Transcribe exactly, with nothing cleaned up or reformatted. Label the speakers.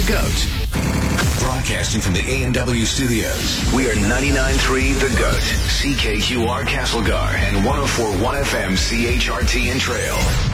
Speaker 1: GOAT. Broadcasting from the A and W studios, we are ninety-nine point three The GOAT, C K Q R Castlegar, and one oh four point one F M C H R T and Trail.